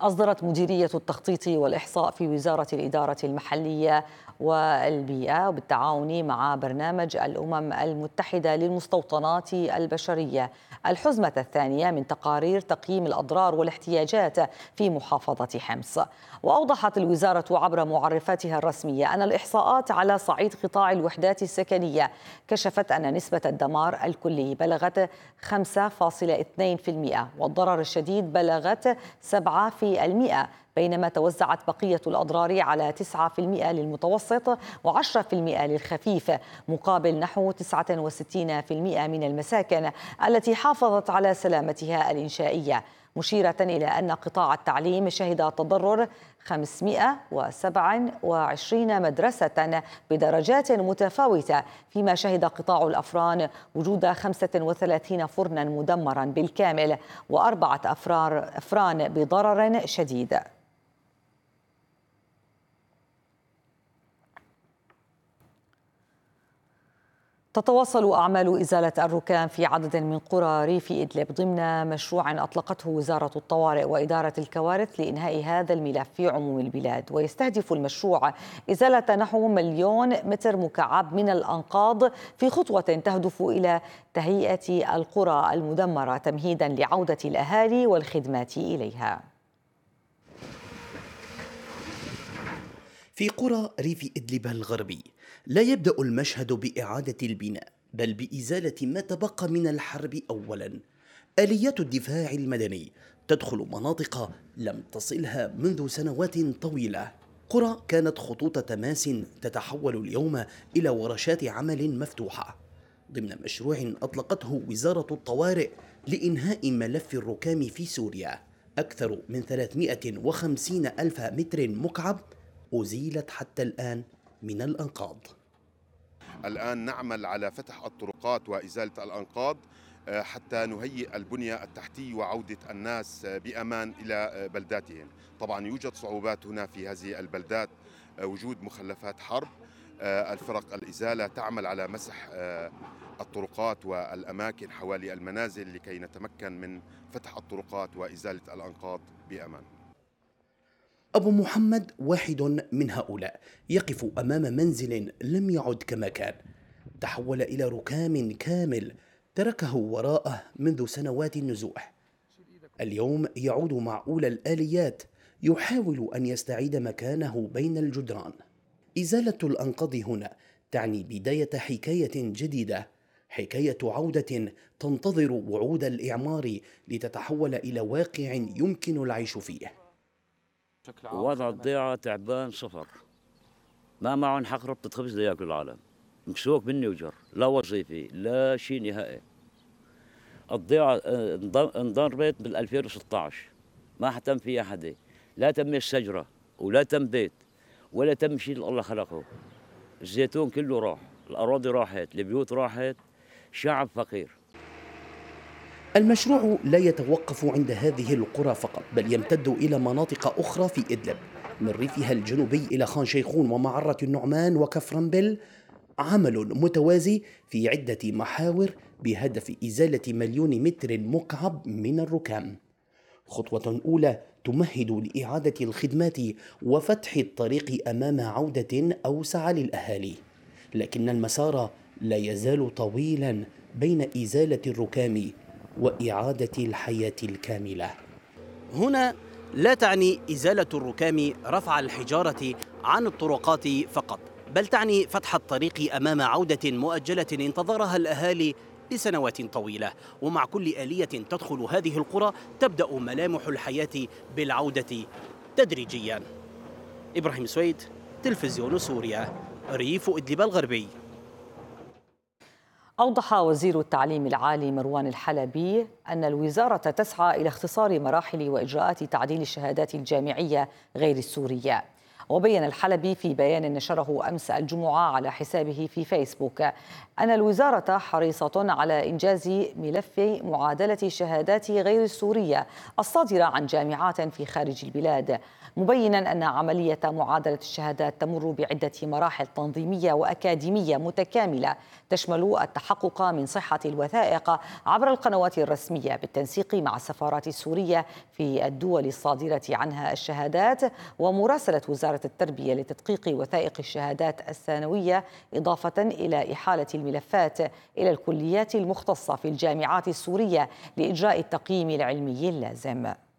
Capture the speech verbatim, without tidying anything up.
أصدرت مديرية التخطيط والإحصاء في وزارة الإدارة المحلية والبيئة بالتعاون مع برنامج الأمم المتحدة للمستوطنات البشرية الحزمة الثانية من تقارير تقييم الأضرار والاحتياجات في محافظة حمص. وأوضحت الوزارة عبر معرفاتها الرسمية أن الإحصاءات على صعيد قطاع الوحدات السكنية كشفت أن نسبة الدمار الكلي بلغت خمسة فاصلة اثنين بالمئة والضرر الشديد بلغت سبعة بالمئة، بينما توزعت بقية الأضرار على تسعة بالمئة للمتوسط وعشرة بالمئة للخفيف، مقابل نحو تسعة وستين بالمئة من المساكن التي حافظت على سلامتها الإنشائية، مشيرة إلى أن قطاع التعليم شهد تضرر خمسمئة وسبعة وعشرين مدرسة بدرجات متفاوتة، فيما شهد قطاع الأفران وجود خمسة وثلاثين فرنا مدمرا بالكامل وأربعة أفرار أفران بضرر شديد. تتواصل أعمال إزالة الركام في عدد من قرى ريف إدلب ضمن مشروع أطلقته وزارة الطوارئ وإدارة الكوارث لإنهاء هذا الملف في عموم البلاد. ويستهدف المشروع إزالة نحو مليون متر مكعب من الأنقاض في خطوة تهدف إلى تهيئة القرى المدمرة تمهيدا لعودة الأهالي والخدمات إليها. في قرى ريف إدلب الغربي لا يبدأ المشهد بإعادة البناء بل بإزالة ما تبقى من الحرب أولا. آليات الدفاع المدني تدخل مناطق لم تصلها منذ سنوات طويلة. قرى كانت خطوط تماس تتحول اليوم إلى ورشات عمل مفتوحة ضمن مشروع أطلقته وزارة الطوارئ لإنهاء ملف الركام في سوريا. أكثر من ثلاثمئة وخمسين ألف متر مكعب أزيلت حتى الآن من الأنقاض. الآن نعمل على فتح الطرقات وإزالة الأنقاض حتى نهيئ البنية التحتية وعودة الناس بأمان إلى بلداتهم. طبعا يوجد صعوبات هنا في هذه البلدات، وجود مخلفات حرب. الفرق الإزالة تعمل على مسح الطرقات والأماكن حوالي المنازل لكي نتمكن من فتح الطرقات وإزالة الأنقاض بأمان. أبو محمد واحد من هؤلاء يقف أمام منزل لم يعد كما كان، تحول إلى ركام كامل تركه وراءه منذ سنوات النزوح. اليوم يعود مع أولى الآليات، يحاول أن يستعيد مكانه بين الجدران. إزالة الأنقاض هنا تعني بداية حكاية جديدة، حكاية عودة تنتظر وعود الإعمار لتتحول إلى واقع يمكن العيش فيه. وضع الضيعة تعبان صفر، ما معهم حق ربطة خبز لياكل العالم، مكسوك مني وجر، لا وظيفي لا شيء نهائي. الضيعة انضربت بال ألفين وستة عشر، ما حتم فيها حدا، لا تم الشجرة ولا تم بيت ولا تم شيء اللي الله خلقه. الزيتون كله راح، الأراضي راحت، البيوت راحت، شعب فقير. المشروع لا يتوقف عند هذه القرى فقط، بل يمتد إلى مناطق أخرى في إدلب، من ريفها الجنوبي إلى خان شيخون ومعرة النعمان وكفرنبل. عمل متوازي في عدة محاور بهدف إزالة مليون متر مكعب من الركام. خطوة أولى تمهد لإعادة الخدمات وفتح الطريق أمام عودة أوسع للأهالي، لكن المسار لا يزال طويلا بين إزالة الركام وإعادة الحياة الكاملة. هنا لا تعني إزالة الركام رفع الحجارة عن الطرقات فقط، بل تعني فتح الطريق أمام عودة مؤجلة انتظرها الأهالي لسنوات طويلة. ومع كل آلية تدخل هذه القرى تبدأ ملامح الحياة بالعودة تدريجيا. إبراهيم سويد، تلفزيون سوريا، ريف إدلب الغربي. أوضح وزير التعليم العالي مروان الحلبي أن الوزارة تسعى إلى اختصار مراحل وإجراءات تعديل الشهادات الجامعية غير السورية. وبين الحلبي في بيان نشره أمس الجمعة على حسابه في فيسبوك أن الوزارة حريصة على إنجاز ملف معادلة الشهادات غير السورية الصادرة عن جامعات في خارج البلاد، مبينا أن عملية معادلة الشهادات تمر بعدة مراحل تنظيمية وأكاديمية متكاملة تشمل التحقق من صحة الوثائق عبر القنوات الرسمية بالتنسيق مع السفارات السورية في الدول الصادرة عنها الشهادات، ومراسلة وزارة التربية لتدقيق وثائق الشهادات الثانوية، إضافة إلى إحالة الملفات إلى الكليات المختصة في الجامعات السورية لإجراء التقييم العلمي اللازم.